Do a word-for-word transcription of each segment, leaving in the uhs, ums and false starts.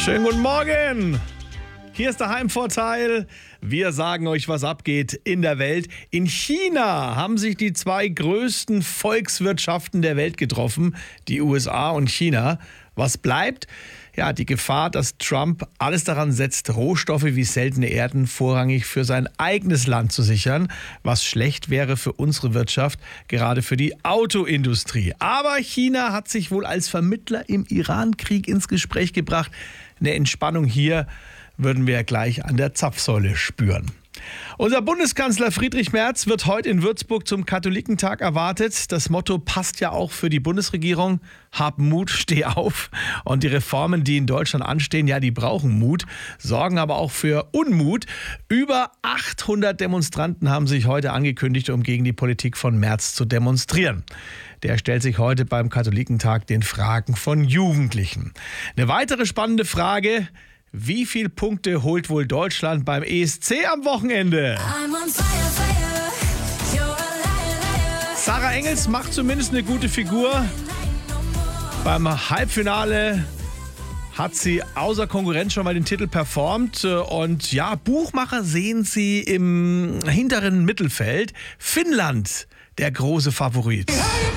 Schönen guten Morgen. Hier ist der Heimvorteil. Wir sagen euch, was abgeht in der Welt. In China haben sich die zwei größten Volkswirtschaften der Welt getroffen, die U S A und China. Was bleibt? Ja, die Gefahr, dass Trump alles daran setzt, Rohstoffe wie seltene Erden vorrangig für sein eigenes Land zu sichern, was schlecht wäre für unsere Wirtschaft, gerade für die Autoindustrie. Aber China hat sich wohl als Vermittler im Iran-Krieg ins Gespräch gebracht. Eine Entspannung hier würden wir gleich an der Zapfsäule spüren. Unser Bundeskanzler Friedrich Merz wird heute in Würzburg zum Katholikentag erwartet. Das Motto passt ja auch für die Bundesregierung. Hab Mut, steh auf. Und die Reformen, die in Deutschland anstehen, ja, die brauchen Mut, sorgen aber auch für Unmut. Über achthundert Demonstranten haben sich heute angekündigt, um gegen die Politik von Merz zu demonstrieren. Der stellt sich heute beim Katholikentag den Fragen von Jugendlichen. Eine weitere spannende Frage: Wie viele Punkte holt wohl Deutschland beim E S C am Wochenende? Sarah Engels macht zumindest eine gute Figur. Beim Halbfinale hat sie außer Konkurrenz schon mal den Titel performt. Und ja, Buchmacher sehen sie im hinteren Mittelfeld. Finnland, der große Favorit.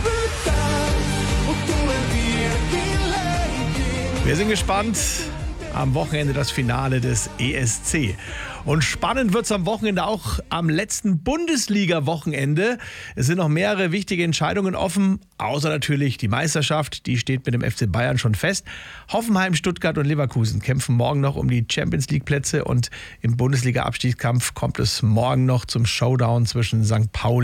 Wir sind gespannt. Am Wochenende das Finale des E S C. Und spannend wird es am Wochenende auch am letzten Bundesliga-Wochenende. Es sind noch mehrere wichtige Entscheidungen offen, außer natürlich die Meisterschaft. Die steht mit dem F C Bayern schon fest. Hoffenheim, Stuttgart und Leverkusen kämpfen morgen noch um die Champions-League-Plätze. Und im Bundesliga-Abstiegskampf kommt es morgen noch zum Showdown zwischen Sankt Pauli